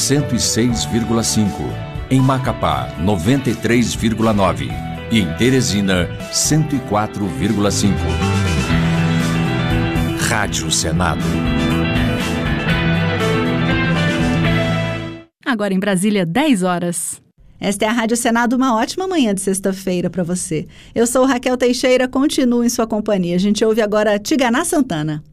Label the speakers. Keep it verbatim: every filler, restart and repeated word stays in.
Speaker 1: cento e seis vírgula cinco. Em Macapá, noventa e três vírgula nove. E em Teresina, cento e quatro vírgula cinco. Rádio Senado.
Speaker 2: Agora em Brasília, dez horas.
Speaker 3: Esta é a Rádio Senado, uma ótima manhã de sexta-feira para você. Eu sou Raquel Teixeira, continuo em sua companhia. A gente ouve agora Tiganá Santana.